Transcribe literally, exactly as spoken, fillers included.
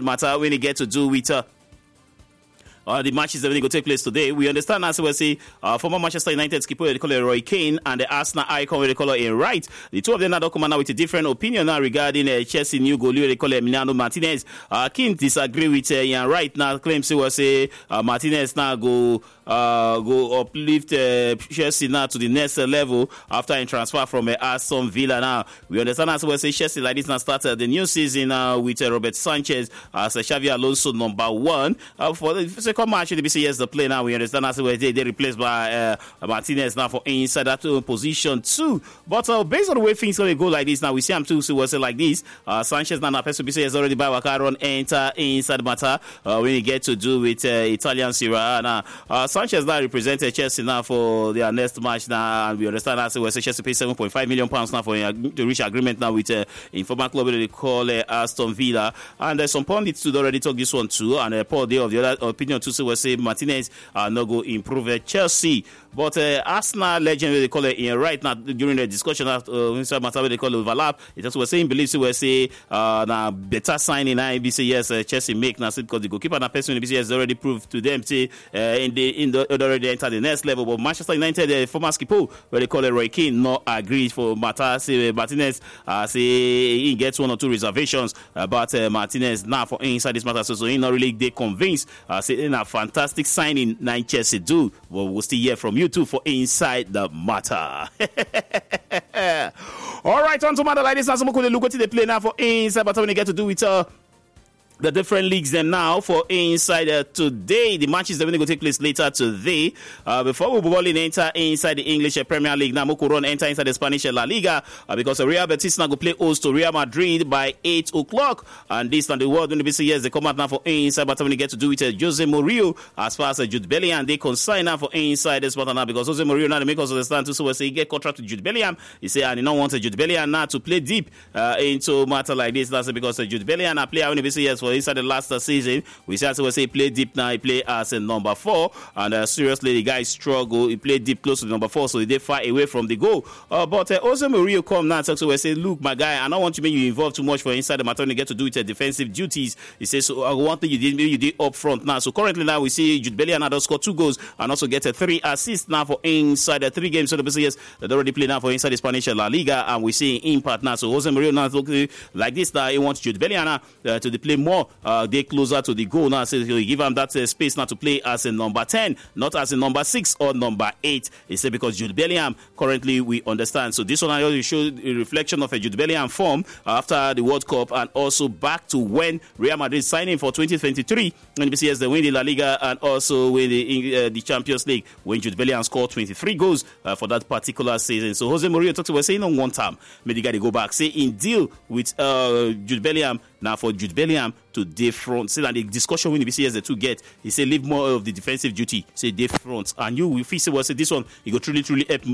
matter when it get to do with uh, Uh, the matches that are going to take place today. We understand, as we say, uh, former Manchester United skipper, they call it Roy Keane, and the Arsenal icon, they call it Ian Wright. The two of them now don't come out with a different opinion now regarding uh, Chelsea new goalie, they call it Emiliano Martinez. Uh, Keane disagree with uh, Ian Wright now, claims he was say uh, Martinez now go uh, go uplift uh, Chelsea now to the next uh, level after he transfer from uh, Aston Villa. Now we understand, as we say, Chelsea like this now started the new season uh, with uh, Robert Sanchez as uh, Xavi Alonso number one uh, for the second match in the B C S the play now. We understand as well they they replaced by uh, Martinez now for inside that uh, position too. But uh, based on the way things gonna go like this now, we see him too. So we say like this. Uh, Sanchez now P S V has already by Wakaron enter inside matter uh, when you get to do with uh, Italian Serie A. Now uh, Sanchez now represented Chelsea now for their next match now, and we understand as well. Chelsea pay seven point five million pounds now for uh, to reach agreement now with uh, informal club that they call uh, Aston Villa, and uh, some pundits to already talk this one too, and uh, Paul Day of the other opinion too. So we say Martinez uh, no go improve uh, Chelsea. But uh, Arsenal legend, they call it Ian Wright, now during the discussion that uh, matter they call it overlap, it just was saying believes we say uh, now better signing now B C S uh, Chelsea make now because the goalkeeper and person in B C S already proved to them say uh, in the in the already entered the next level. But Manchester United, the uh, former skipper, where they call it Roy Keane, not agreed for Mata say Martinez uh, say he gets one or two reservations about uh, Martinez now for inside this matter, so, so he not really they convinced uh, say in a fantastic signing nine Chelsea do. Well, we'll still hear from you too for inside the matter. All right, on to matter like this. Now, some look what they play now for inside, but when they get to do with uh, the different leagues then now for inside uh, today. The matches that are going to take place later today. Uh, before we ball in enter inside the English uh, Premier League, now Moko run enter inside the Spanish uh, La Liga uh, because uh, Real Betis now go play host to Real Madrid by eight o'clock. And this and the world in the B C S they come out now for inside, but when they get to do with uh, Jose Mourinho as far as uh, Jude Bellingham, they consign now for inside this matter now because Jose Mourinho now they make us understand too. So we say he get contract with Jude Bellingham. He say and he don't want uh, Jude Bellingham now to play deep uh, into matter like this. That's because uh, Jude Bellingham a player in the B C S for inside the last uh, season. We see as we say play deep now. He play as a number four, and uh, seriously the guy struggle. He play deep close to the number four, so he did far away from the goal. Uh, but uh, Jose Mourinho come now and talk to us. Say, look, my guy, I don't want to make you involved too much for inside the matter when you get to do with uh, defensive duties. He says, so uh, one thing you did, maybe you did up front now. So currently now we see Jude Bellingham now does score two goals and also get a uh, three assists now for inside the uh, three games. So the B C S that already play now for inside the Spanish La Liga, and we see impact now. So Jose Mourinho now looking like this now. He wants Jude Bellingham uh, to play more. Uh, they closer to the goal now, so he'll give him that uh, space now to play as a number ten, not as a number six or number eight. He said because Jude Bellingham currently we understand. So this one I already showed a reflection of a Jude Bellingham form after the World Cup and also back to when Real Madrid signing for twenty twenty-three when B C S they win the La Liga and also win the uh, the Champions League when Jude Bellingham scored twenty-three goals uh, for that particular season. So Jose Mourinho talked to us saying on one time, maybe the guy go back, say in deal with uh, Jude Bellingham. Now for Jude Bellingham to defront, say that the discussion when the B C S the two get, he say leave more of the defensive duty, say defront, and you if he say well say this one, he go truly truly help